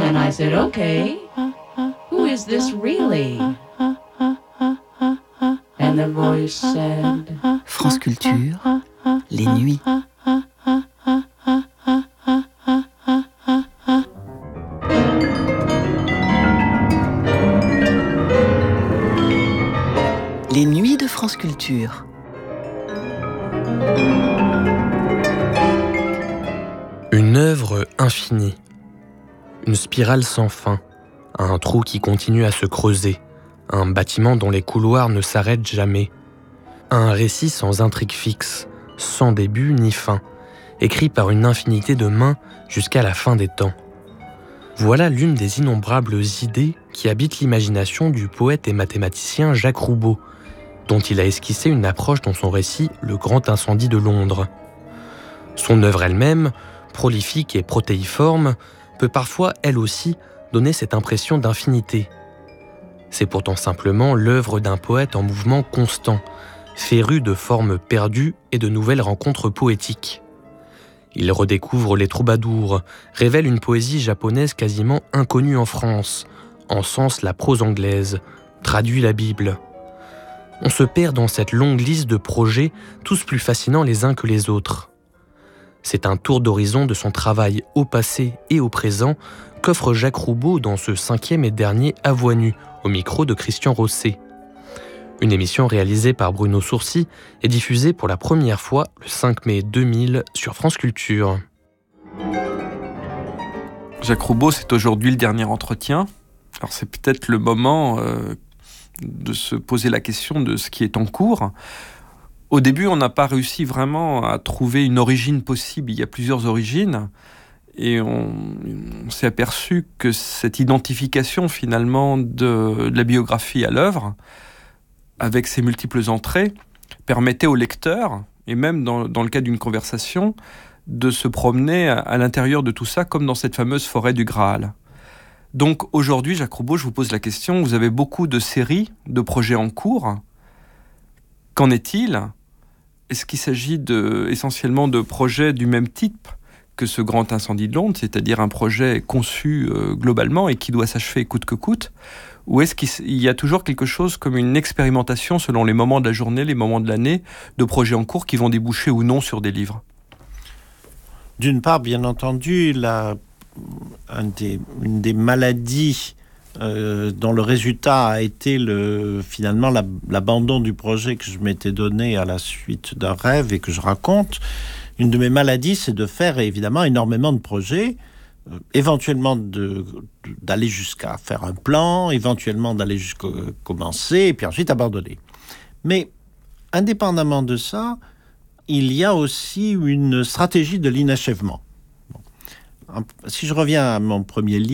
And I said, okay, who is this really? And the voice said, France Culture, les nuits. Les nuits de France Culture. Une œuvre infinie, une spirale sans fin, un trou qui continue à se creuser, un bâtiment dont les couloirs ne s'arrêtent jamais, un récit sans intrigue fixe, sans début ni fin, écrit par une infinité de mains jusqu'à la fin des temps. Voilà l'une des innombrables idées qui habitent l'imagination du poète et mathématicien Jacques Roubaud, dont il a esquissé une approche dans son récit « Le grand incendie de Londres ». Son œuvre elle-même, prolifique et protéiforme, peut parfois, elle aussi, donner cette impression d'infinité. C'est pourtant simplement l'œuvre d'un poète en mouvement constant, féru de formes perdues et de nouvelles rencontres poétiques. Il redécouvre les troubadours, révèle une poésie japonaise quasiment inconnue en France, encense la prose anglaise, traduit la Bible. On se perd dans cette longue liste de projets, tous plus fascinants les uns que les autres. C'est un tour d'horizon de son travail au passé et au présent qu'offre Jacques Roubaud dans ce 5e et dernier À Voix nue, au micro de Christian Rosset. Une émission réalisée par Bruno Sourcy et diffusée pour la première fois le 5 mai 2000 sur France Culture. Jacques Roubaud, c'est aujourd'hui le dernier entretien. Alors c'est peut-être le moment de se poser la question de ce qui est en cours. Au début, on n'a pas réussi vraiment à trouver une origine possible. Il y a plusieurs origines. Et on s'est aperçu que cette identification finalement de la biographie à l'œuvre, avec ses multiples entrées, permettait au lecteur, et même dans le cas d'une conversation, de se promener à l'intérieur de tout ça, comme dans cette fameuse forêt du Graal. Donc aujourd'hui, Jacques Roubaud, je vous pose la question, vous avez beaucoup de séries, de projets en cours. Qu'en est-il ? Est-ce qu'il s'agit essentiellement de projets du même type que ce grand incendie de Londres, c'est-à-dire un projet conçu globalement et qui doit s'achever coûte que coûte ? Ou est-ce qu'il y a toujours quelque chose comme une expérimentation selon les moments de la journée, les moments de l'année, de projets en cours qui vont déboucher ou non sur des livres ? D'une part, bien entendu, une des maladies dont le résultat a été finalement l'abandon du projet que je m'étais donné à la suite d'un rêve et que je raconte. Une de mes maladies, c'est de faire évidemment énormément de projets, éventuellement d'aller jusqu'à faire un plan, éventuellement d'aller jusqu'à commencer, et puis ensuite abandonner. Mais indépendamment de ça, il y a aussi une stratégie de l'inachèvement. Bon. Si je reviens à mon premier livre,